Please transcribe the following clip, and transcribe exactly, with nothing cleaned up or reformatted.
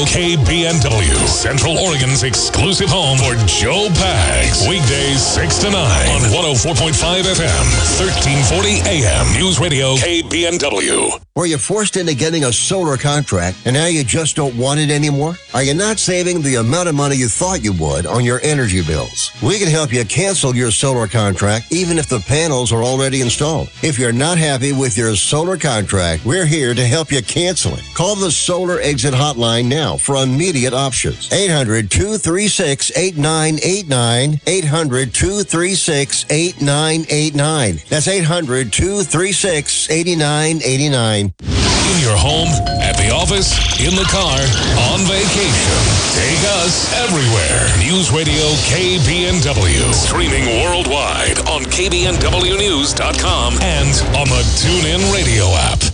K B N W, Central Oregon's exclusive home for Joe Pags. Weekdays six to nine on one oh four point five F M, thirteen forty A M. News Radio K B N W. Were you forced into getting a solar contract and now you just don't want it anymore? Are you not saving the amount of money you thought you would on your energy bills? We can help you cancel your solar contract even if the panels are already installed. If you're not happy with your solar contract, we're here to help you cancel it. Call the Solar Exit Hotline now for immediate options. eight hundred, two three six, eight nine eight nine. eight hundred, two three six, eight nine eight nine. That's eight hundred, two three six, eight nine eight nine. In your home, at the office, in the car, on vacation. Take us everywhere. News Radio K B N W. Streaming worldwide on K B N W news dot com and on the TuneIn Radio app.